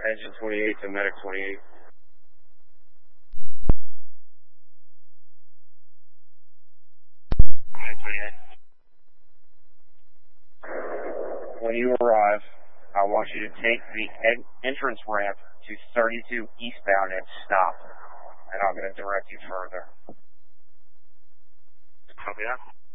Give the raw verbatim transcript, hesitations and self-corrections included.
Engine twenty-eight to Medic twenty-eight. Medic twenty-eight. When you arrive, I want you to take the en entrance ramp to thirty-two eastbound and stop, and I'm going to direct you further. Copy that.